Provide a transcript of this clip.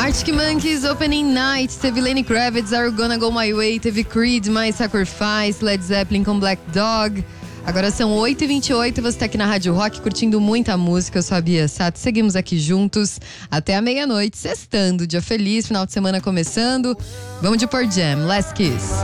Arctic Monkeys, Opening Night, teve Lenny Kravitz, Are You Gonna Go My Way, teve Creed, My Sacrifice, Led Zeppelin com Black Dog. Agora são 8h28, você tá aqui na Rádio Rock curtindo muita música, eu sou a Bia Sato, seguimos aqui juntos até a meia-noite, sextando, dia feliz, final de semana começando. Vamos de Pearl Jam, Last Kiss.